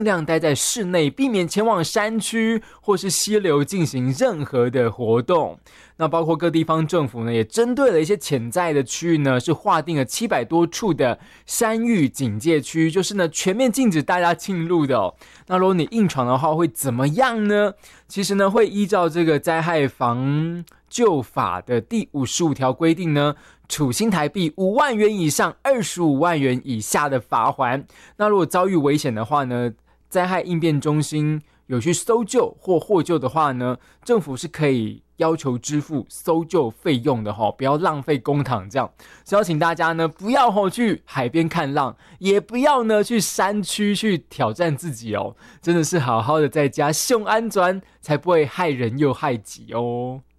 量待在室内，避免前往山区或是溪流进行任何的活动。那包括各地方政府呢，也针对了一些潜在的区域呢，是划定了700多处的山域警戒区，就是呢全面禁止大家进入的哦。那如果你硬闯的话，会怎么样呢？其实呢，会依照这个灾害防救法的第55条规定呢，处新台币5万元以上25万元以下的罚锾。那如果遭遇危险的话呢，灾害应变中心有去搜救或获救的话呢，政府是可以要求支付搜救费用的不要浪费公帑这样。所以要请大家呢，不要去海边看浪，也不要呢去山区去挑战自己哦，真的是好好的在家熊安全，才不会害人又害己哦。